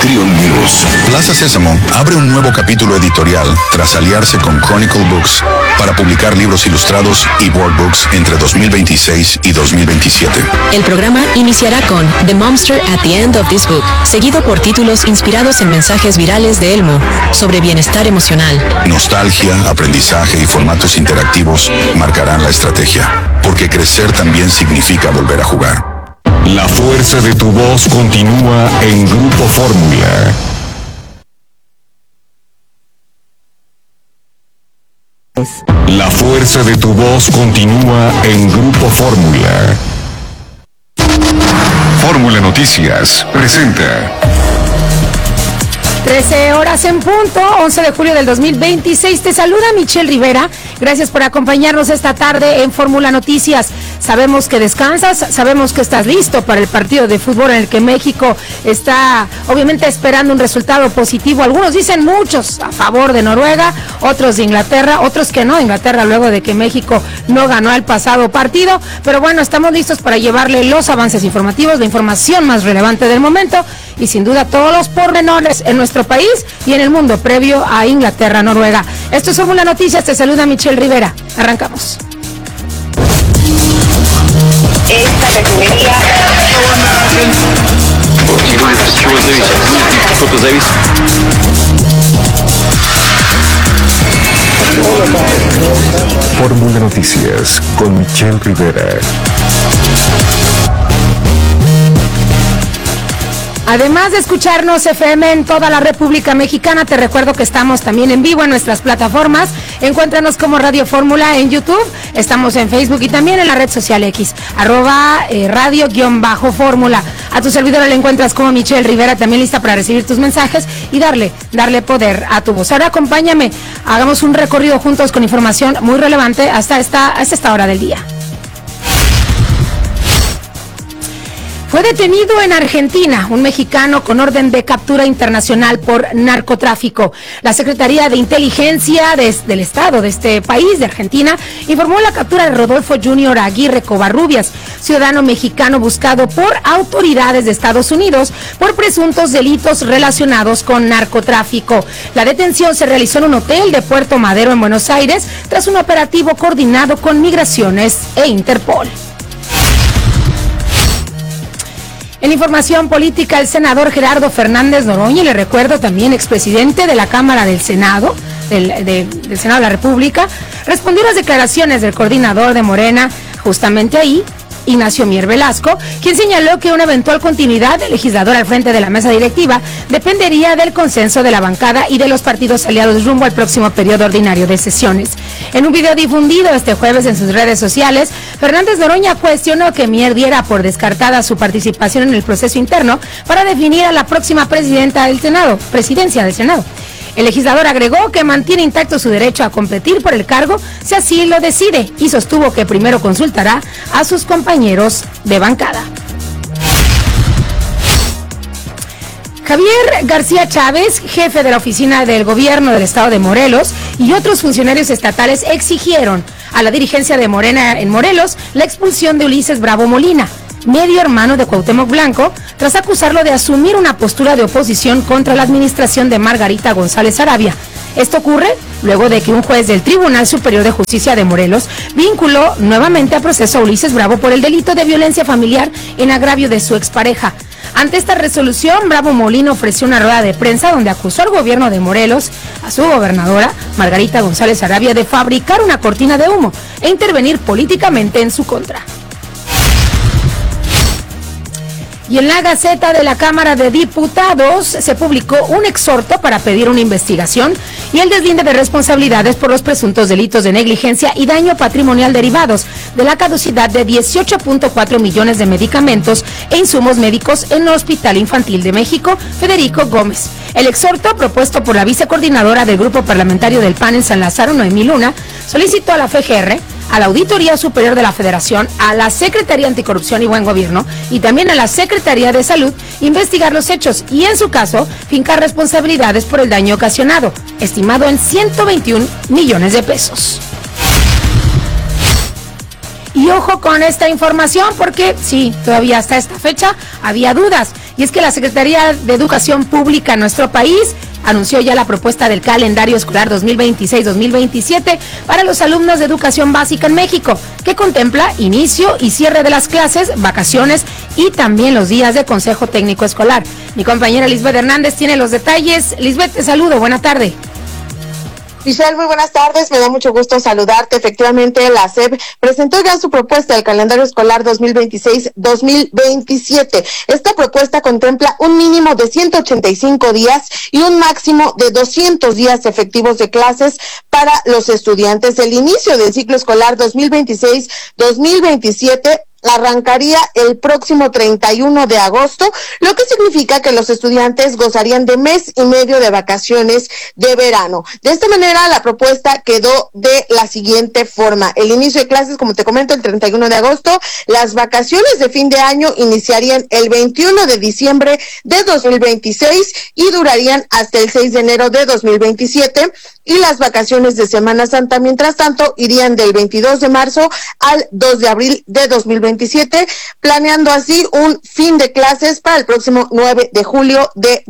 Trion News. Plaza Sésamo abre un nuevo capítulo editorial tras aliarse con Chronicle Books para publicar libros ilustrados y workbooks entre 2026 y 2027. El programa iniciará con The Monster at the End of This Book, seguido por títulos inspirados en mensajes virales de Elmo sobre bienestar emocional. Nostalgia, aprendizaje y formatos interactivos marcarán la estrategia, porque crecer también significa volver a jugar. La fuerza de tu voz continúa en Grupo Fórmula. La fuerza de tu voz continúa en Grupo Fórmula. Fórmula Noticias presenta. 13 horas en punto, 11 de julio del 2026. Te saluda Michelle Rivera. Gracias por acompañarnos esta tarde en Fórmula Noticias. Sabemos que descansas, sabemos que estás listo para el partido de fútbol en el que México está obviamente esperando un resultado positivo. Algunos dicen muchos a favor de Noruega, otros de Inglaterra, otros que no de Inglaterra luego de que México no ganó el pasado partido. Pero bueno, estamos listos para llevarle los avances informativos, la información más relevante del momento y sin duda todos los pormenores en nuestro país y en el mundo previo a Inglaterra-Noruega. Esto es Fórmula Noticias, te saluda Michelle Rivera. Arrancamos. Esta refinería. Fórmula Noticias con Michelle Rivera. Además de escucharnos FM en toda la República Mexicana, te recuerdo que estamos también en vivo en nuestras plataformas. Encuéntranos como Radio Fórmula en YouTube, estamos en Facebook y también en la red social X, @radio_fórmula. A tu servidora le encuentras como Michelle Rivera, también lista para recibir tus mensajes y darle poder a tu voz. Ahora acompáñame, hagamos un recorrido juntos con información muy relevante hasta esta hora del día. Fue detenido en Argentina un mexicano con orden de captura internacional por narcotráfico. La Secretaría de Inteligencia del Estado de este país, de Argentina, informó la captura de Rodolfo Junior Aguirre Covarrubias, ciudadano mexicano buscado por autoridades de Estados Unidos por presuntos delitos relacionados con narcotráfico. La detención se realizó en un hotel de Puerto Madero en Buenos Aires tras un operativo coordinado con Migraciones e Interpol. En información política, el senador Gerardo Fernández Noroña, y le recuerdo también expresidente de la Cámara del Senado, del Senado de la República, respondió a las declaraciones del coordinador de Morena, justamente ahí, Ignacio Mier Velasco, quien señaló que una eventual continuidad del legislador al frente de la mesa directiva dependería del consenso de la bancada y de los partidos aliados rumbo al próximo periodo ordinario de sesiones. En un video difundido este jueves en sus redes sociales, Fernández Noroña cuestionó que Mier diera por descartada su participación en el proceso interno para definir a la próxima presidencia del Senado. El legislador agregó que mantiene intacto su derecho a competir por el cargo si así lo decide y sostuvo que primero consultará a sus compañeros de bancada. Javier García Chávez, jefe de la oficina del gobierno del estado de Morelos, y otros funcionarios estatales exigieron a la dirigencia de Morena en Morelos la expulsión de Ulises Bravo Molina, medio hermano de Cuauhtémoc Blanco, tras acusarlo de asumir una postura de oposición contra la administración de Margarita González Arabia. Esto ocurre luego de que un juez del Tribunal Superior de Justicia de Morelos vinculó nuevamente a proceso a Ulises Bravo por el delito de violencia familiar en agravio de su expareja. Ante esta resolución, Bravo Molina ofreció una rueda de prensa donde acusó al gobierno de Morelos, a su gobernadora, Margarita González Arabia, de fabricar una cortina de humo e intervenir políticamente en su contra. Y en la Gaceta de la Cámara de Diputados se publicó un exhorto para pedir una investigación y el deslinde de responsabilidades por los presuntos delitos de negligencia y daño patrimonial derivados de la caducidad de 18.4 millones de medicamentos e insumos médicos en el Hospital Infantil de México, Federico Gómez. El exhorto, propuesto por la vicecoordinadora del Grupo Parlamentario del PAN en San Lázaro, Noemí Luna, solicitó a la FGR, a la Auditoría Superior de la Federación, a la Secretaría Anticorrupción y Buen Gobierno y también a la Secretaría de Salud investigar los hechos y, en su caso, fincar responsabilidades por el daño ocasionado, estimado en 121 millones de pesos. Y ojo con esta información porque sí, todavía hasta esta fecha había dudas. Y es que la Secretaría de Educación Pública en nuestro país anunció ya la propuesta del calendario escolar 2026-2027 para los alumnos de educación básica en México, que contempla inicio y cierre de las clases, vacaciones y también los días de consejo técnico escolar. Mi compañera Lisbeth Hernández tiene los detalles. Lisbeth, te saludo, buena tarde. Michelle, muy buenas tardes, me da mucho gusto saludarte. Efectivamente, la SEP presentó ya su propuesta del calendario escolar 2026-2027. Esta propuesta contempla un mínimo de 185 días y un máximo de 200 días efectivos de clases para los estudiantes. El inicio del ciclo escolar 2026-2027 arrancaría el próximo 31 de agosto, lo que significa que los estudiantes gozarían de mes y medio de vacaciones de verano. De esta manera, la propuesta quedó de la siguiente forma. El inicio de clases, como te comento, el 31 de agosto. Las vacaciones de fin de año iniciarían el 21 de diciembre de 2026 y durarían hasta el 6 de enero de 2027. Y las vacaciones de Semana Santa, mientras tanto, irían del 22 de marzo al 2 de abril de 2027, planeando así un fin de clases para el próximo 9 de julio de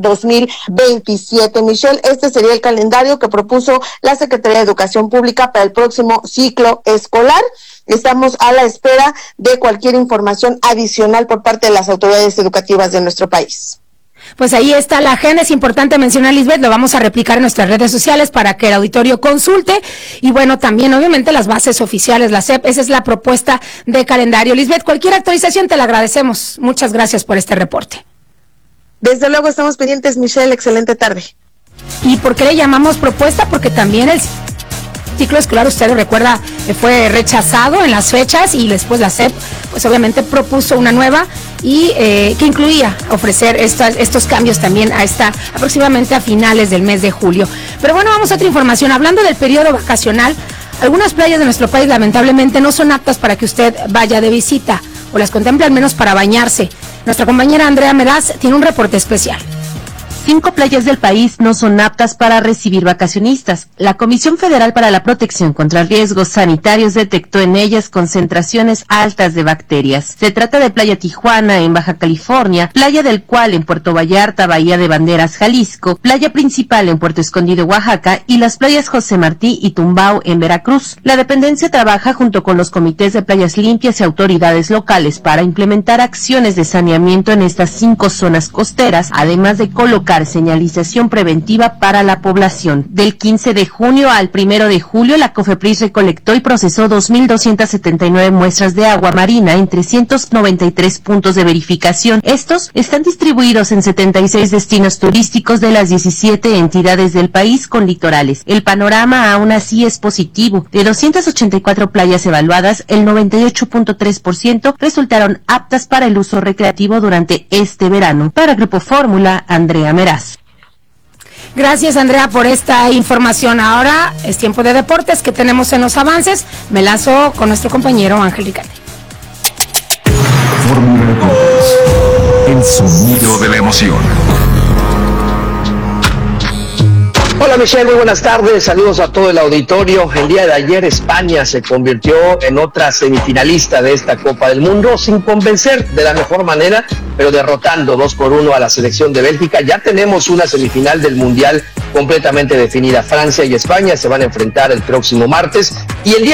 2027. Michelle, este sería el calendario que propuso la Secretaría de Educación Pública para el próximo ciclo escolar. Estamos a la espera de cualquier información adicional por parte de las autoridades educativas de nuestro país. Pues ahí está la agenda, es importante mencionar, Lisbeth, lo vamos a replicar en nuestras redes sociales para que el auditorio consulte, y bueno, también obviamente las bases oficiales, la SEP, esa es la propuesta de calendario. Lisbeth, cualquier actualización te la agradecemos, muchas gracias por este reporte. Desde luego estamos pendientes, Michelle, excelente tarde. ¿Y por qué le llamamos propuesta? Porque también el ciclo escolar, usted lo recuerda, fue rechazado en las fechas y después la SEP, pues obviamente propuso una nueva y que incluía ofrecer estos cambios también aproximadamente a finales del mes de julio. Pero bueno, vamos a otra información. Hablando del periodo vacacional, algunas playas de nuestro país lamentablemente no son aptas para que usted vaya de visita o las contemple al menos para bañarse. Nuestra compañera Andrea Meraz tiene un reporte especial. 5 playas del país no son aptas para recibir vacacionistas. La Comisión Federal para la Protección contra Riesgos Sanitarios detectó en ellas concentraciones altas de bacterias. Se trata de Playa Tijuana en Baja California, Playa del Cual en Puerto Vallarta, Bahía de Banderas, Jalisco, Playa Principal en Puerto Escondido, Oaxaca, y las playas José Martí y Tumbao en Veracruz. La dependencia trabaja junto con los comités de playas limpias y autoridades locales para implementar acciones de saneamiento en estas 5 zonas costeras, además de colocar señalización preventiva para la población. Del 15 de junio al 1 de julio, la COFEPRIS recolectó y procesó 2.279 muestras de agua marina en 393 puntos de verificación. Estos están distribuidos en 76 destinos turísticos de las 17 entidades del país con litorales. El panorama aún así es positivo. De 284 playas evaluadas, el 98.3% resultaron aptas para el uso recreativo durante este verano. Para Grupo Fórmula, Andrea Meraz. Gracias, Andrea, por esta información. Ahora es tiempo de deportes que tenemos en los avances. Me lazo con nuestro compañero Ángel Ricardo. Fórmula Deportes, el sonido de la emoción. Hola Michelle, muy buenas tardes, saludos a todo el auditorio. El día de ayer España se convirtió en otra semifinalista de esta Copa del Mundo, sin convencer de la mejor manera, pero derrotando 2-1 a la selección de Bélgica. Ya tenemos una semifinal del Mundial completamente definida. Francia y España se van a enfrentar el próximo martes, y el día